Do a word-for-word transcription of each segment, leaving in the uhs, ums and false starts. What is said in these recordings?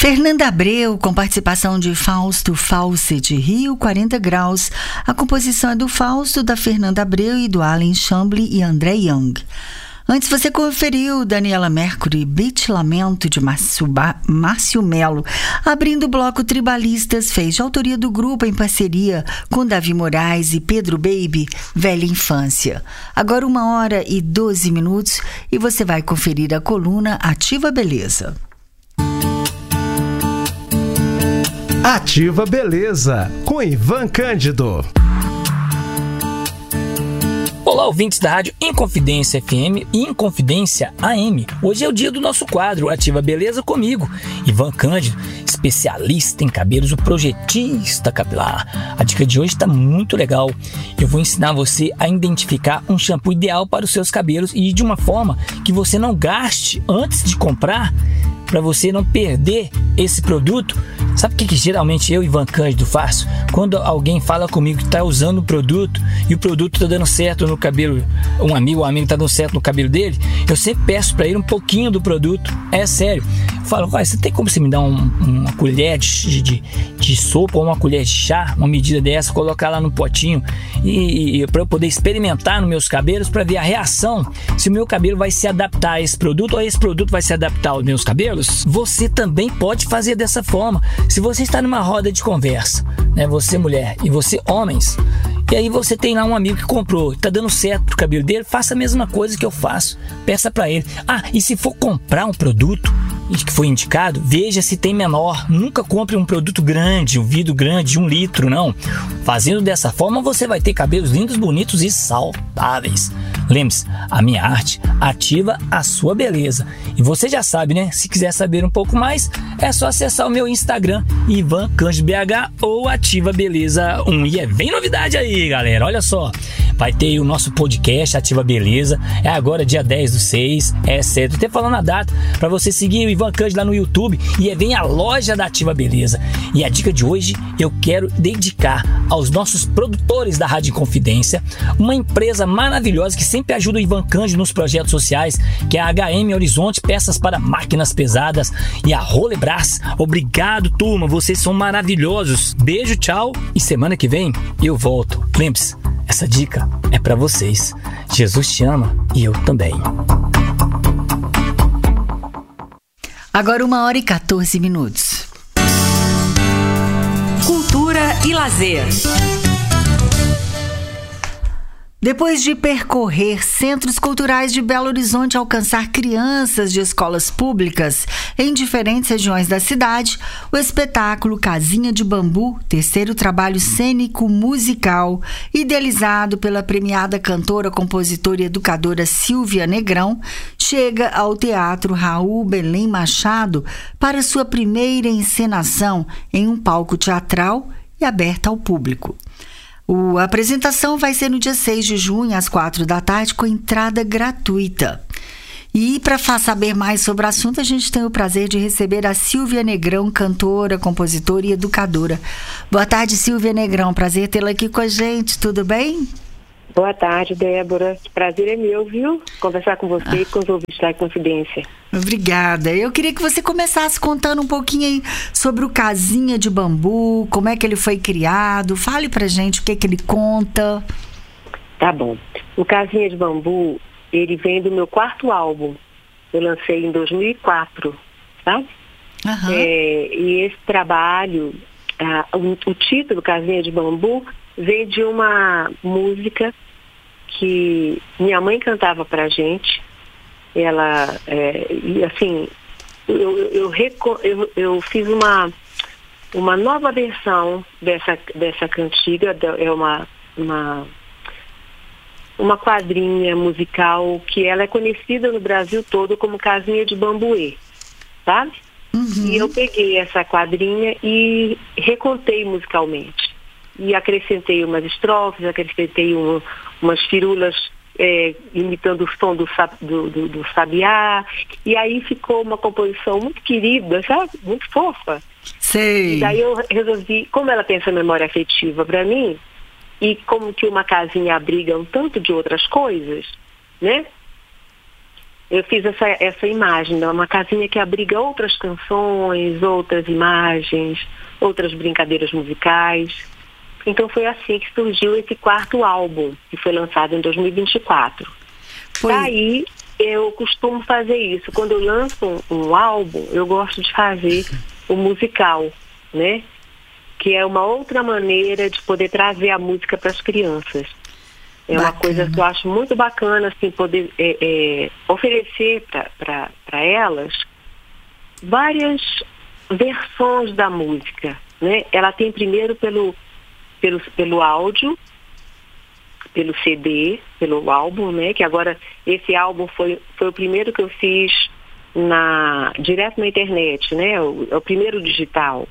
Fernanda Abreu, com participação de Fausto Fawcett, Rio quarenta graus. A composição é do Fausto, da Fernanda Abreu e do Allen Chambly e André Young. Antes você conferiu Daniela Mercury, Beat Lamento, de Márcio, ba- Márcio Melo. Abrindo o bloco Tribalistas, fez de autoria do grupo em parceria com Davi Moraes e Pedro Baby, Velha Infância. Agora uma hora e doze minutos e você vai conferir a coluna Ativa Beleza. Ativa Beleza, com Ivan Cândido. Olá, ouvintes da rádio Inconfidência F M e Inconfidência A M. Hoje é o dia do nosso quadro Ativa Beleza comigo, Ivan Cândido, especialista em cabelos, o projetista capilar. A dica de hoje está muito legal. Eu vou ensinar você a identificar um shampoo ideal para os seus cabelos e de uma forma que você não gaste antes de comprar, para você não perder esse produto. Sabe o que, que geralmente eu, Ivan Cândido, faço? Quando alguém fala comigo que está usando um produto e o produto está dando certo no cabelo, um amigo ou um amigo está dando certo no cabelo dele, eu sempre peço para ele um pouquinho do produto. É sério. Eu falo, olha, você tem como você me dar um, uma colher de, de, de sopa ou uma colher de chá, uma medida dessa, colocar lá no potinho e, e para eu poder experimentar nos meus cabelos para ver a reação, se o meu cabelo vai se adaptar a esse produto ou esse produto vai se adaptar aos meus cabelos? Você também pode fazer dessa forma. Se você está numa roda de conversa, né, você mulher e você homens, e aí você tem lá um amigo que comprou, está dando certo pro cabelo dele, faça a mesma coisa que eu faço, peça para ele. Ah, e se for comprar um produto que foi indicado, veja se tem menor. Nunca compre um produto grande, um vidro grande de um litro, não. Fazendo dessa forma, você vai ter cabelos lindos, bonitos e saudáveis. Lembre-se, a minha arte ativa a sua beleza. E você já sabe, né? Se quiser saber um pouco mais, é só acessar o meu Instagram, Ivan Cândido B H ou Ativa Beleza um. E é bem novidade aí, galera. Olha só, vai ter o nosso podcast Ativa Beleza. É agora dia dez do seis, é certo. Até falando a data, para você seguir o Ivan Cândido lá no YouTube. E é bem a loja da Ativa Beleza. E a dica de hoje eu quero dedicar aos nossos produtores da Rádio Confidência, uma empresa maravilhosa que sempre ajuda o Ivan Cândido nos projetos sociais, que é a H M Horizonte Peças para Máquinas Pesadas e a Rolebras. Obrigado, turma, vocês são maravilhosos. Beijo, tchau, e semana que vem eu volto. Lembre-se, essa dica é para vocês. Jesus te ama e eu também. Agora uma hora e quatorze minutos. Cultura e lazer. Depois de percorrer centros culturais de Belo Horizonte e alcançar crianças de escolas públicas em diferentes regiões da cidade, o espetáculo Casinha de Bambu, terceiro trabalho cênico musical, idealizado pela premiada cantora, compositora e educadora Silvia Negrão, chega ao Teatro Raul Belém Machado para sua primeira encenação em um palco teatral e aberta ao público. A apresentação vai ser no dia seis de junho, às quatro da tarde, com entrada gratuita. E para saber mais sobre o assunto, a gente tem o prazer de receber a Silvia Negrão, cantora, compositora e educadora. Boa tarde, Silvia Negrão. Prazer tê-la aqui com a gente. Tudo bem? Boa tarde, Débora. Prazer é meu, viu? Conversar com você ah. e com os ouvintes da Confidência. Obrigada. Eu queria que você começasse contando um pouquinho aí sobre o Casinha de Bambu, como é que ele foi criado. Fale pra gente o que é que ele conta. Tá bom. O Casinha de Bambu, ele vem do meu quarto álbum. Eu lancei em dois mil e quatro, tá? Uhum. É, e esse trabalho, ah, o, o título Casinha de Bambu veio de uma música que minha mãe cantava pra gente. Ela, é, e assim, eu, eu, eu, eu fiz uma, uma nova versão dessa, dessa cantiga, é uma, uma, uma quadrinha musical que ela é conhecida no Brasil todo como Casinha de Bambuê, sabe? Uhum. E eu peguei essa quadrinha e recontei musicalmente. E acrescentei umas estrofes, acrescentei um, umas firulas é, imitando o som do, do, do, do sabiá. E aí ficou uma composição muito querida, sabe? Muito fofa. Sei. E daí eu resolvi, como ela tem essa memória afetiva para mim, e como que uma casinha abriga um tanto de outras coisas, né? eu fiz essa, essa imagem, né? Uma casinha que abriga outras canções, outras imagens, outras brincadeiras musicais. Então foi assim que surgiu esse quarto álbum, que foi lançado em dois mil e vinte e quatro. Foi. Daí eu costumo fazer isso. Quando eu lanço um, um álbum, eu gosto de fazer o musical, né? Que é uma outra maneira de poder trazer a música para as crianças. É bacana. Uma coisa que eu acho muito bacana, assim, poder é, é, oferecer para elas várias versões da música, né? Ela tem primeiro pelo, pelo, pelo áudio, pelo C D, pelo álbum, né? Que agora esse álbum foi, foi o primeiro que eu fiz na, direto na internet, né? O, é o primeiro digital.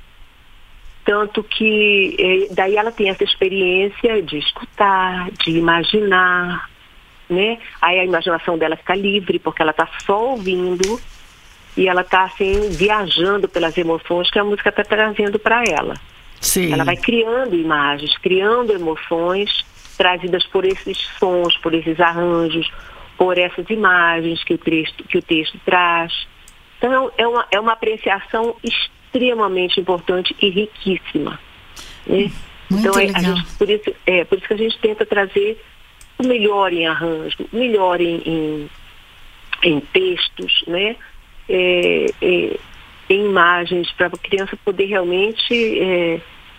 Tanto que eh, daí ela tem essa experiência de escutar, de imaginar, né? Aí a imaginação dela fica livre, porque ela está só ouvindo e ela está assim, viajando pelas emoções que a música está trazendo para ela. Sim. Ela vai criando imagens, criando emoções trazidas por esses sons, por esses arranjos, por essas imagens que o texto, que o texto traz. Então é uma, é uma apreciação extremamente importante e riquíssima, né? Muito então é, legal. A gente, por, isso, é, por isso que a gente tenta trazer o melhor em arranjo, o melhor em, em, em textos, né? É, é, em imagens, para a criança poder realmente é,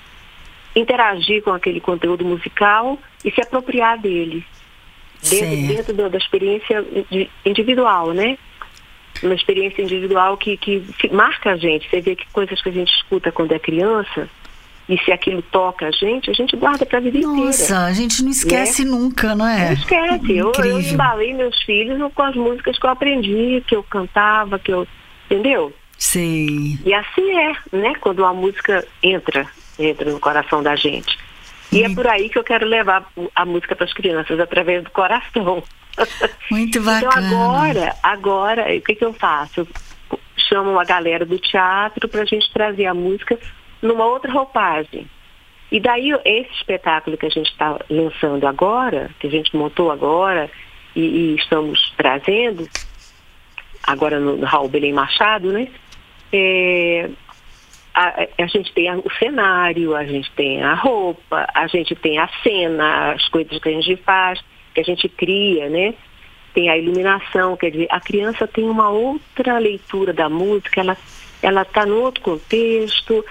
interagir com aquele conteúdo musical e se apropriar dele dentro, dentro da, da experiência individual, né? Uma experiência individual que, que marca a gente. Você vê que coisas que a gente escuta quando é criança, e se aquilo toca a gente, a gente guarda para a vida inteira. Nossa, a gente não esquece, né? Nunca, não é? Não esquece. Eu, eu embalei meus filhos com as músicas que eu aprendi, que eu cantava, que eu... Entendeu? Sei. E assim é, né? Quando a música entra, entra no coração da gente. E hum. é por aí que eu quero levar a música para as crianças, através do coração. Muito bacana. Então agora, agora, o que, que eu faço? Eu chamo a galera do teatro para a gente trazer a música numa outra roupagem. E daí esse espetáculo que a gente está lançando agora, que a gente montou agora e, e estamos trazendo, agora no, no Raul Belém Machado, né? É, a, a gente tem a, o cenário, a gente tem a roupa, a gente tem a cena, as coisas que a gente faz, que a gente cria, né? Tem a iluminação, quer dizer, a criança tem uma outra leitura da música, ela ela está num outro contexto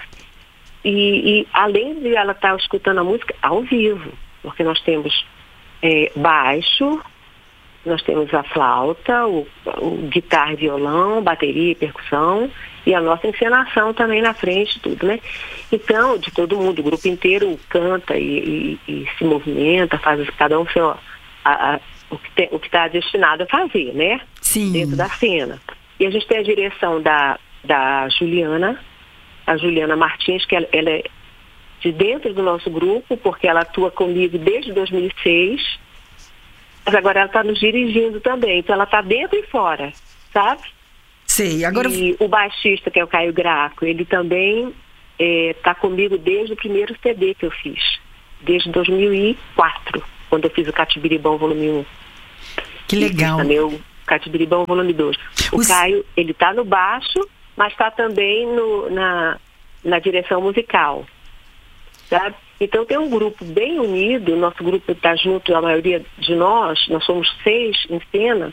e, e além de ela estar tá escutando a música ao vivo, porque nós temos é, baixo, nós temos a flauta, o, o guitarra e violão, bateria e percussão e a nossa encenação também na frente, tudo, né? Então, de todo mundo, o grupo inteiro canta e, e, e se movimenta, faz cada um seu... A, a, o que está destinado a fazer, né? Sim. Dentro da cena. E a gente tem a direção da, da Juliana, a Juliana Martins, que ela, ela é de dentro do nosso grupo, porque ela atua comigo desde dois mil e seis, mas agora ela está nos dirigindo também, então ela está dentro e fora, sabe? Sei, agora... E o baixista, que é o Caio Graco, ele também está é, comigo desde o primeiro C D que eu fiz, desde dois mil e quatro. Quando eu fiz o Catibiribão volume um. Que legal. Também o Catibiribão volume dois. O Os... Caio, ele está no baixo, mas está também no, na, na direção musical. Sabe? Então tem um grupo bem unido, nosso grupo está junto, a maioria de nós, nós somos seis em cena,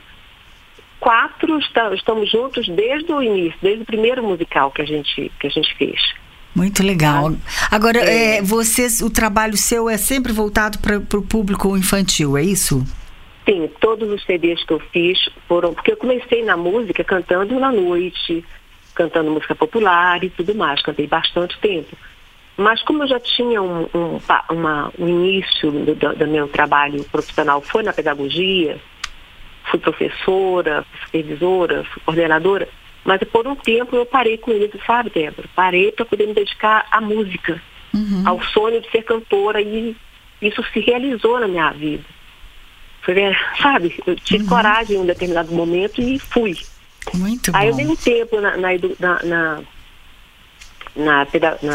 quatro está, estamos juntos desde o início, desde o primeiro musical que a gente, que a gente fez. Muito legal. Agora, é. É, vocês, o trabalho seu é sempre voltado para o público infantil, é isso? Sim, todos os C Ds que eu fiz foram... Porque eu comecei na música cantando na noite, cantando música popular e tudo mais. Cantei bastante tempo. Mas como eu já tinha um, um, uma, um início do, do, do meu trabalho profissional, foi na pedagogia, fui professora, fui supervisora, fui coordenadora... Mas por um tempo eu parei com isso, sabe, Débora? Parei para poder me dedicar à música, uhum. ao sonho de ser cantora, e isso se realizou na minha vida. Foi, sabe, eu tive uhum. coragem em um determinado momento e fui. Muito bom. Aí eu dei um tempo na, na, na, na, na, na